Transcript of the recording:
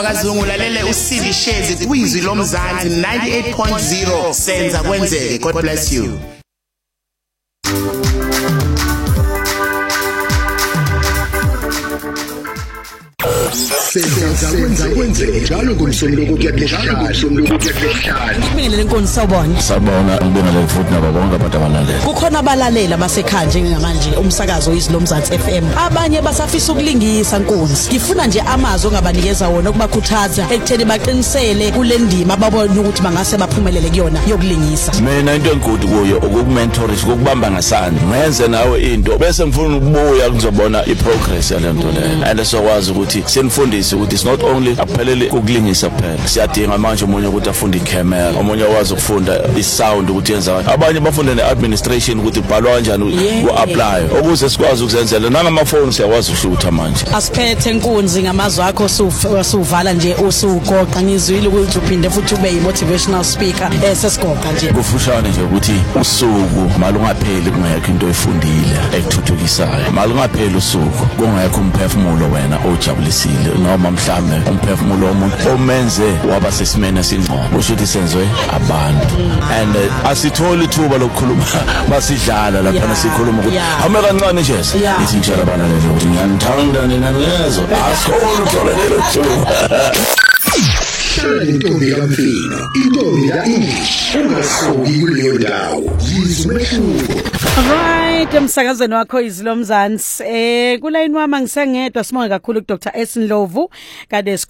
Akazungu lalele uSindi Shezi kwizwi lomzansi 98.0 senza kwenzeke. God bless you. Senza kwenzeke njalo ngomsombuluko kuyahlala. Ngibingelele Nkonzo sawubona. Sabona ngibingelele futhi nabo bonke abantu abalalela. Kukhona abalalela basekhaya njengamanje umsakazo izwi lomzansi FM. Abanye basafisa ukulingisa Nkonzo. Ngifuna nje amazwi ongabanikeza wona ukubakhuthaza ekutheni baqinisele kule ndima ababona ukuthi bangase baphumelele kuyona yokulingisa. Mina into enkulu kuyo ukumentorisa ukubamba ngasandla. Ngenze nawe into bese ngifuna ukubuya kuzobona iprogress yalento leyo. And sokwazi ukuthi senifundise ukuthi it's not only akuphelele ukulingisa kuphela. Siyadinga manje umunye ukuthi afunde camera, omunye wazi ukufunda isound ukuthi yenza kanjani. Abanye bafunde neadministration ukuthi kubhalwa kanjani uapply ukuze sikwazi ukuzenzela nangamafoni siyawazi ushutha manje. Asiphethe Nkonzo ngamazwi akho suvala nje usugoqa ngizwile ukuthi uphinde futhi ube motivational speaker sesigoqa nje. Kufushane nje ukuthi usuku malungapheli kungekho into efundile ekuthuthukisayo. Malungapheli usuku kungekho umphefumulo wena ojabulisile noma mhlambe umphefumulo womuntu omenze waba sesimene esingcono usho ukuthi senzwe abantu and asitholi ithuba lokukhuluma basidlala lapha sikhuluma ukuthi awume kancane nje ithi ngitshela abanalelo ukuthi ngiyanithanda nina lezo asikho utholelelo thuba. Intombi kaMfina, intombi kaEnglish, ungasoki kuleyo ndawo. Yizumehluko. Right, emsakazweni wakho izwi lomzansi. Kulayini wami ngisengedwa sibonge kakhulu kuDr. Esin Ndlovu kade